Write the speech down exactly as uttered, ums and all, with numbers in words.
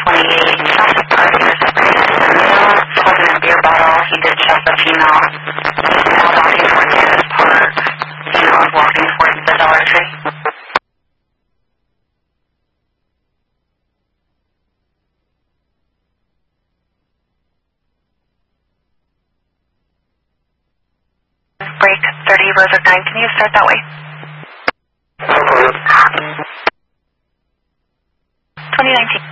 twenty-eight, South Park, he was holding a beer bottle. He did shove the female. He's now walking towards Dennis Park. Female is walking towards the Dollar Tree. Break thirty, Rosa nine. Can you start that way? twenty nineteen.